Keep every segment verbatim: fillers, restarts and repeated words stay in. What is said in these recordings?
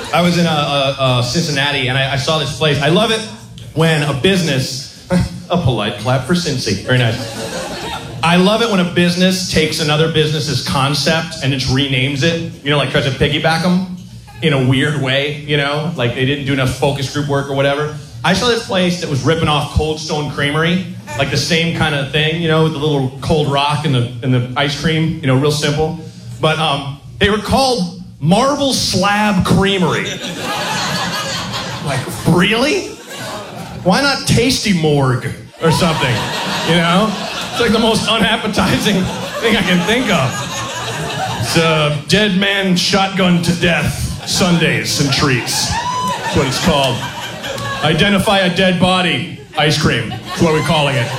I was in a, a, a Cincinnati, and I, I saw this place. I love it when a business, a polite clap for Cincy, very nice. I love it when a business takes another business's concept and just renames it, you know, like tries to piggyback them in a weird way, you know, like they didn't do enough focus group work or whatever. I saw this place that was ripping off Cold Stone Creamery, like the same kind of thing, you know, with the little cold rock and the and the ice cream, you know, real simple. But um, they were called Marble Slab Creamery. Like, really? Why not Tasty Morgue or something, you know? It's like the most unappetizing thing I can think of. It's a dead man shotgun to death sundaes and treats. That's what it's called. Identify a dead body ice cream. That's what we're calling it.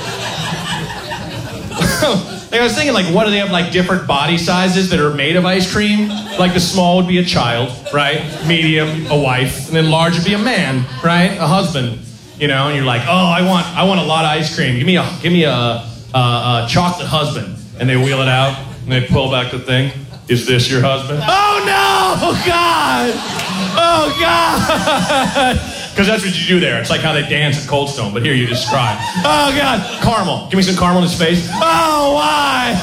Like I was thinking, like, what do they have, like, different body sizes that are made of ice cream? Like, the small would be a child, right? Medium, a wife. And then large would be a man, right? A husband. You know, and you're like, oh, I want I want a lot of ice cream. Give me a give me a, a, a chocolate husband. And they wheel it out, and they pull back the thing. Is this your husband? Oh, no! Oh, God! Oh, God! Because that's what you do there. It's like how they dance at Cold Stone, but here you describe. Oh, God. Caramel. Give me some caramel in his face. Oh, why?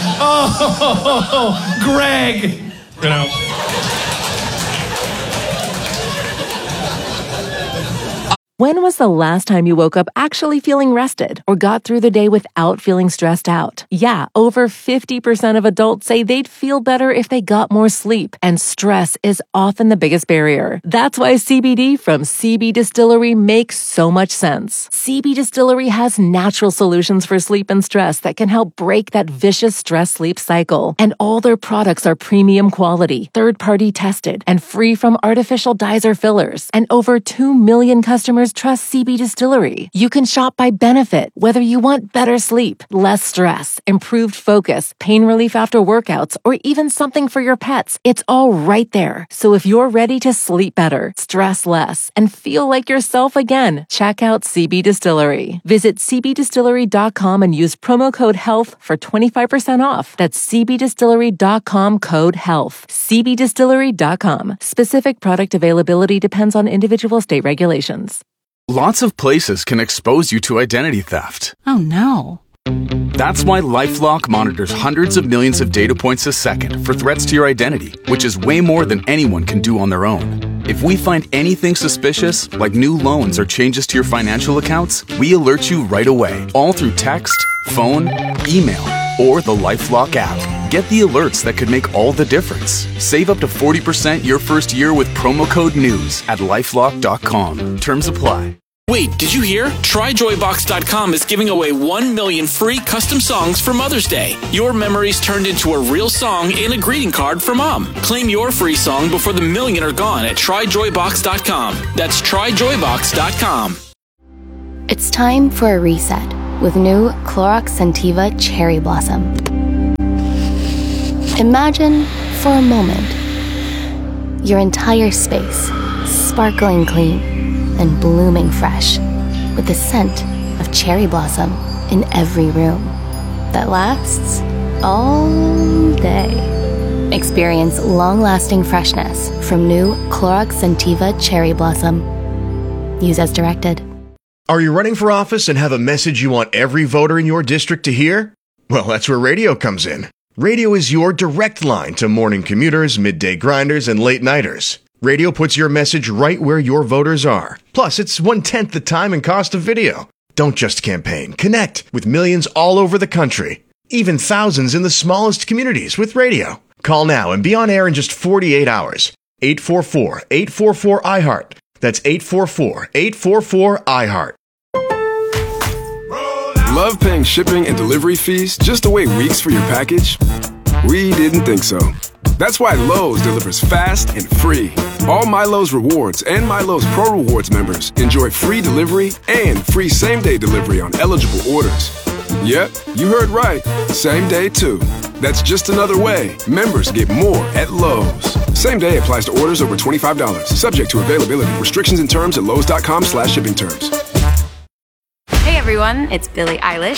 Oh, Greg. You know. When was the last time you woke up actually feeling rested or got through the day without feeling stressed out? Yeah, over fifty percent of adults say they'd feel better if they got more sleep, and stress is often the biggest barrier. That's why C B D from C B Distillery makes so much sense. C B Distillery has natural solutions for sleep and stress that can help break that vicious stress-sleep cycle. And all their products are premium quality, third-party tested, and free from artificial dyes or fillers. And over two million customers trust C B Distillery. You can shop by benefit, whether you want better sleep, less stress, improved focus, pain relief after workouts, or even something for your pets. It's all right there. So if you're ready to sleep better, stress less, and feel like yourself again, check out C B Distillery. Visit c b distillery dot com and use promo code HEALTH for twenty-five percent off. That's c b distillery dot com code HEALTH. c b distillery dot com. Specific product availability depends on individual state regulations. Lots of places can expose you to identity theft. Oh, no. That's why LifeLock monitors hundreds of millions of data points a second for threats to your identity, which is way more than anyone can do on their own. If we find anything suspicious, like new loans or changes to your financial accounts, we alert you right away, all through text, phone, email, or the LifeLock app. Get the alerts that could make all the difference. Save up to forty percent your first year with promo code NEWS at lifelock dot com. Terms apply. Wait, did you hear? try joy box dot com is giving away one million free custom songs for Mother's Day. Your memories turned into a real song and a greeting card for Mom. Claim your free song before the million are gone at try joy box dot com. That's try joy box dot com. It's time for a reset with new Clorox Scentiva Cherry Blossom. Imagine, for a moment, your entire space sparkling clean and blooming fresh with the scent of cherry blossom in every room that lasts all day. Experience long-lasting freshness from new Clorox Scentiva Cherry Blossom. Use as directed. Are you running for office and have a message you want every voter in your district to hear? Well, that's where radio comes in. Radio is your direct line to morning commuters, midday grinders, and late-nighters. Radio puts your message right where your voters are. Plus, it's one-tenth the time and cost of video. Don't just campaign. Connect with millions all over the country. Even thousands in the smallest communities with radio. Call now and be on air in just forty-eight hours. eight four four, eight four four, I heart. That's eight four four, eight four four, I heart. Love paying shipping and delivery fees just to wait weeks for your package? We didn't think so. That's why Lowe's delivers fast and free. All MyLowe's Rewards and MyLowe's Pro Rewards members enjoy free delivery and free same-day delivery on eligible orders. Yep, you heard right. Same day, too. That's just another way members get more at Lowe's. Same day applies to orders over twenty-five dollars. Subject to availability. Restrictions and terms at lowes dot com slash shipping terms. Hey everyone, it's Billie Eilish.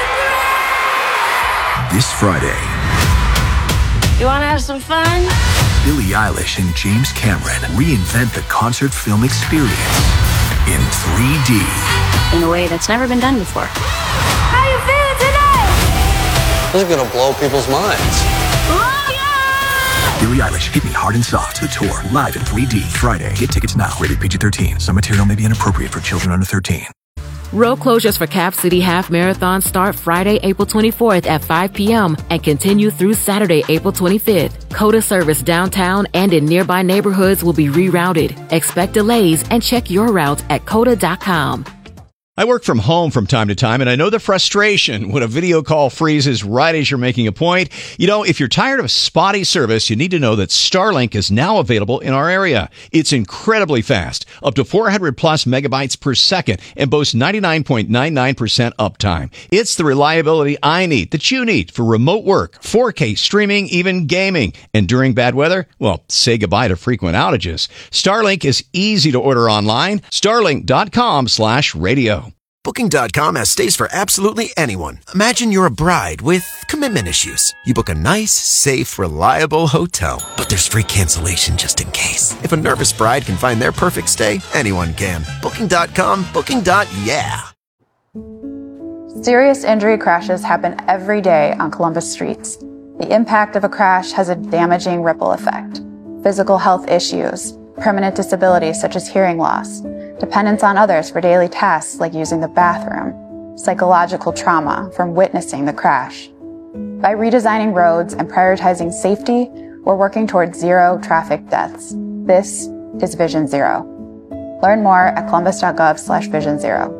This Friday. You wanna have some fun? Billie Eilish and James Cameron reinvent the concert film experience in three D. In a way that's never been done before. How you feeling today? This is gonna blow people's minds. Billie Eilish, Hit Me Hard and Soft, the tour, live in three D, Friday. Get tickets now. Rated P G thirteen. Some material may be inappropriate for children under thirteen. Road closures for Cap City Half Marathon start Friday, April twenty-fourth at five p.m. and continue through Saturday, April twenty-fifth. COTA service downtown and in nearby neighborhoods will be rerouted. Expect delays and check your route at cota dot com. I work from home from time to time, and I know the frustration when a video call freezes right as you're making a point. You know, if you're tired of spotty service, you need to know that Starlink is now available in our area. It's incredibly fast, up to four hundred plus megabytes per second, and boasts ninety-nine point nine nine percent uptime. It's the reliability I need, that you need, for remote work, four K streaming, even gaming. And during bad weather, well, say goodbye to frequent outages. Starlink is easy to order online. Starlink dot com slash radio. Booking dot com has stays for absolutely anyone. Imagine you're a bride with commitment issues. You book a nice, safe, reliable hotel. But there's free cancellation just in case. If a nervous bride can find their perfect stay, anyone can. Booking dot com, booking. Yeah. Serious injury crashes happen every day on Columbus streets. The impact of a crash has a damaging ripple effect. Physical health issues, permanent disabilities such as hearing loss, dependence on others for daily tasks like using the bathroom, psychological trauma from witnessing the crash. By redesigning roads and prioritizing safety, we're working towards zero traffic deaths. This is Vision Zero. Learn more at columbus dot gov slash vision zero.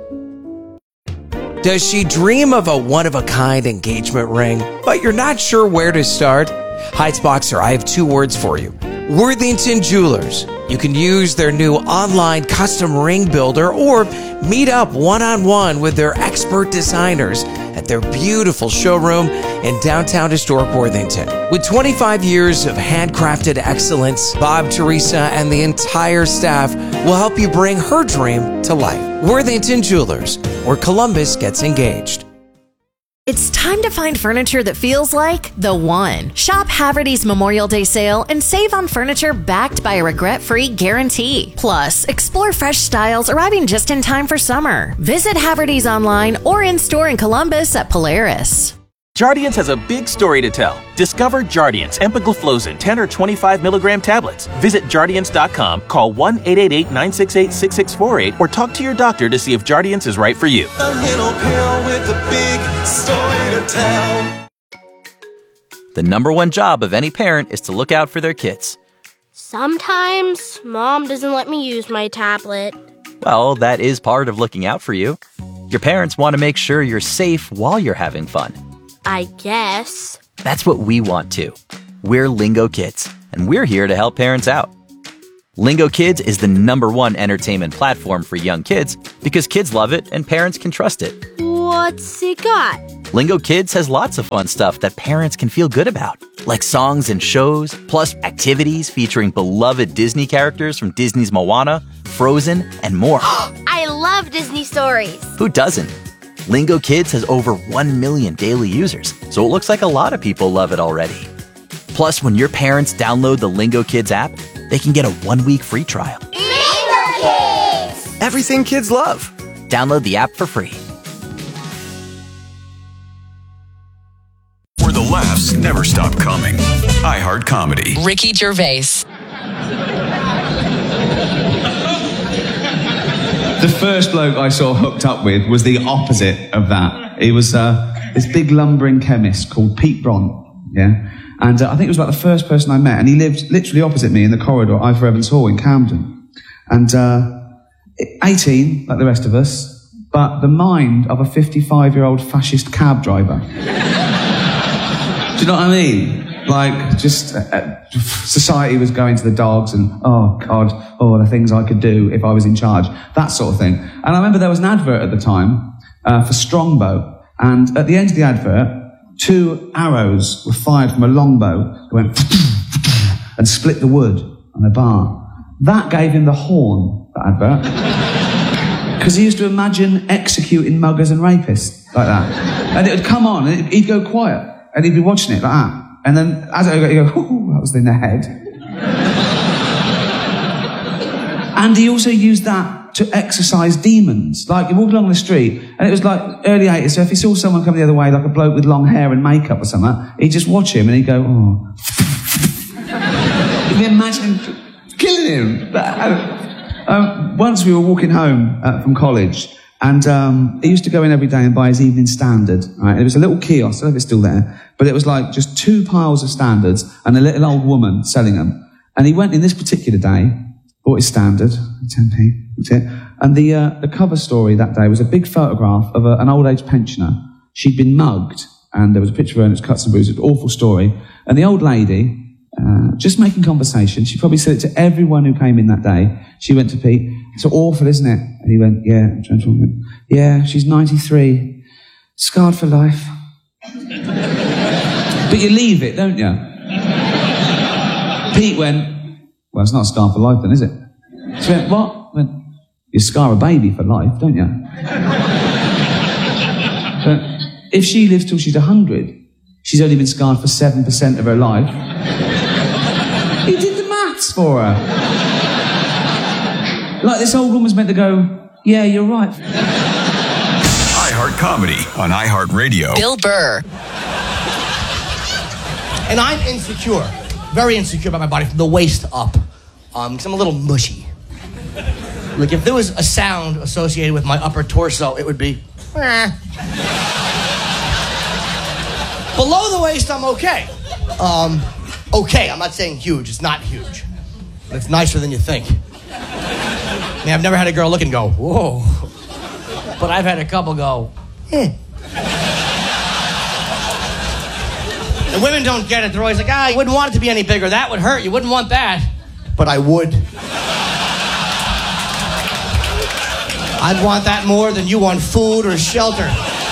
Does she dream of a one-of-a-kind engagement ring, but you're not sure where to start? Heights-Boxer, I have two words for you. Worthington Jewelers. You can use their new online custom ring builder or meet up one-on-one with their expert designers at their beautiful showroom in downtown historic Worthington. With twenty-five years of handcrafted excellence, Bob, Teresa, and the entire staff will help you bring her dream to life. Worthington Jewelers, where Columbus gets engaged. It's time to find furniture that feels like the one. Shop Haverty's Memorial Day sale and save on furniture backed by a regret-free guarantee. Plus, explore fresh styles arriving just in time for summer. Visit Haverty's online or in-store in Columbus at Polaris. Jardiance has a big story to tell. Discover Jardiance empagliflozin ten or twenty-five milligram tablets. Visit Jardiance dot com, call one eight eight eight, nine six eight, six six four eight, or talk to your doctor to see if Jardiance is right for you. A little pill with a big story to tell. The number one job of any parent is to look out for their kids. Sometimes Mom doesn't let me use my tablet. Well, that is part of looking out for you. Your parents want to make sure you're safe while you're having fun. I guess. That's what we want too. We're Lingo Kids, and we're here to help parents out. Lingo Kids is the number one entertainment platform for young kids because kids love it and parents can trust it. What's it got? Lingo Kids has lots of fun stuff that parents can feel good about, like songs and shows, plus activities featuring beloved Disney characters from Disney's Moana, Frozen, and more. I love Disney stories. Who doesn't? Lingo Kids has over one million daily users, so it looks like a lot of people love it already. Plus, when your parents download the Lingo Kids app, they can get a one-week free trial. Lingo Kids! Everything kids love. Download the app for free. Where the laughs never stop coming. iHeart Comedy. Ricky Gervais. The first bloke I saw hooked up with was the opposite of that. He was uh, this big lumbering chemist called Pete Bront, yeah? And uh, I think it was about the first person I met, and he lived literally opposite me in the corridor at Ivor Evans Hall in Camden. And uh, eighteen, like the rest of us, but the mind of a fifty-five-year-old fascist cab driver. Do you know what I mean? Like, just uh, society was going to the dogs and, oh, God, oh, the things I could do if I was in charge, that sort of thing. And I remember there was an advert at the time uh, for Strongbow, and at the end of the advert, two arrows were fired from a longbow that went and split the wood on a bar. That gave him the horn, that advert. Because he used to imagine executing muggers and rapists like that. And it would come on, and he'd go quiet, and he'd be watching it like that. And then as I go, you go, ooh, that was in the head. And he also used that to exorcise demons. Like, you walk along the street, and it was like early eighties, so if he saw someone come the other way, like a bloke with long hair and makeup or something, he'd just watch him and he'd go, oh. Can you imagine killing him? Um, once we were walking home uh, from college, and um, he used to go in every day and buy his Evening Standard. Right? It was a little kiosk, I don't know if it's still there, but it was like just two piles of Standards and a little old woman selling them. And he went in this particular day, bought his Standard, ten p, that's it. And the uh, the cover story that day was a big photograph of a, an old age pensioner. She'd been mugged, and there was a picture of her and it was cuts and bruises, an awful story. And the old lady, uh, just making conversation, she probably said it to everyone who came in that day. She went to Pete, it's awful, isn't it? And he went, yeah, gentleman. Yeah, she's ninety-three, scarred for life. But you leave it, don't you? Pete went, well, it's not a scar for life then, is it? She went, what? I went, you scar a baby for life, don't you? But if she lives till she's one hundred, she's only been scarred for seven percent of her life. He did the maths for her. Like, this old woman's meant to go, yeah, you're right. iHeart Comedy on iHeartRadio. Bill Burr. And I'm insecure. Very insecure about my body from the waist up. Um, because I'm a little mushy. Like, if there was a sound associated with my upper torso, it would be... Eh. Below the waist, I'm okay. Um, okay, I'm not saying huge. It's not huge. But it's nicer than you think. I mean, I've never had a girl look and go, whoa. But I've had a couple go, eh. And women don't get it. They're always like, ah, you wouldn't want it to be any bigger. That would hurt. You wouldn't want that. But I would. I'd want that more than you want food or shelter.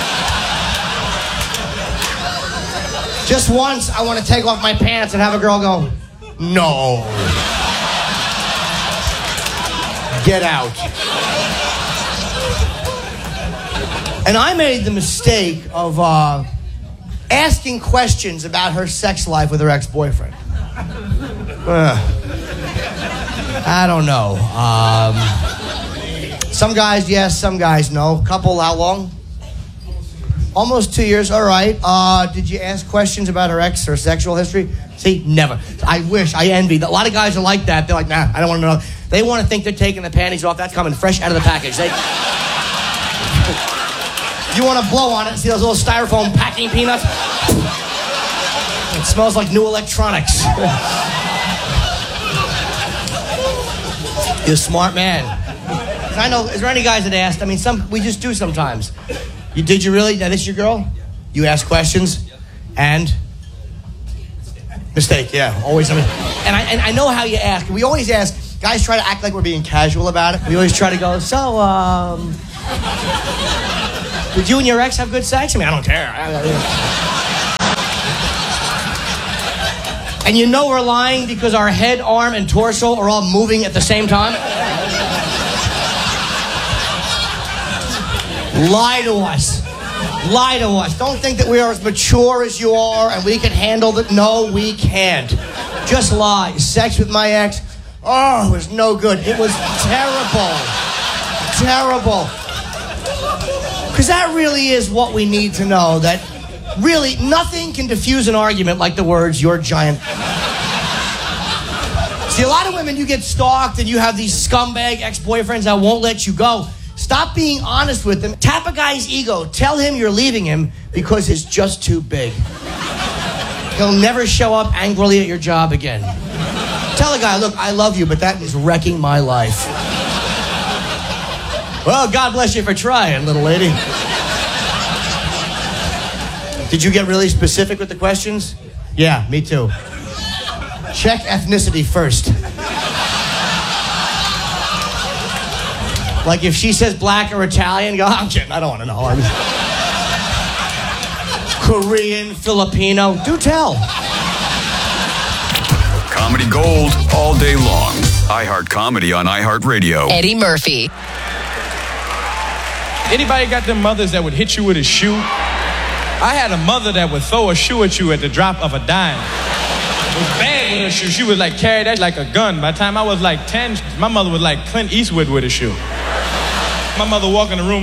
Just once, I want to take off my pants and have a girl go, no. Get out. And I made the mistake of uh, asking questions about her sex life with her ex-boyfriend. Uh, I don't know. Um, some guys, yes. Some guys, no. Couple, how long? Almost two years. All right. Uh, did you ask questions about her ex, her sexual history? See, never. I wish. I envy. A lot of guys are like that. They're like, nah, I don't want to know. They want to think they're taking the panties off. That's coming fresh out of the package. They... You want to blow on it and see those little styrofoam packing peanuts? It smells like new electronics. You're a smart man. I know, is there any guys that asked? I mean, some we just do sometimes. You Did you really? Now, this is your girl? You ask questions and... Mistake, yeah. Always. I mean, and, I, and I know how you ask. We always ask... Guys try to act like we're being casual about it. We always try to go, so, um... did you and your ex have good sex? I mean, I don't care. And you know we're lying because our head, arm, and torso are all moving at the same time? Lie to us. Lie to us. Don't think that we are as mature as you are and we can handle that. No, we can't. Just lie. Sex with my ex... Oh, it was no good. It was terrible. Terrible. Because that really is what we need to know. That really nothing can diffuse an argument like the words, "you're giant." See, a lot of women, you get stalked and you have these scumbag ex-boyfriends that won't let you go. Stop being honest with them. Tap a guy's ego. Tell him you're leaving him because it's just too big. He'll never show up angrily at your job again. Tell a guy, look, I love you, but that is wrecking my life. Well, God bless you for trying, little lady. Did you get really specific with the questions? Yeah, me too. Check ethnicity first. Like if she says black or Italian, go, I'm kidding, I don't want to know. I mean, Korean, Filipino, do tell. Comedy gold all day long. iHeart Comedy on iHeartRadio. Eddie Murphy. Anybody got them mothers that would hit you with a shoe? I had a mother that would throw a shoe at you at the drop of a dime. Was bad with her shoe. She would like carry that like a gun. By the time I was like ten, my mother was like Clint Eastwood with a shoe. My mother walked in the room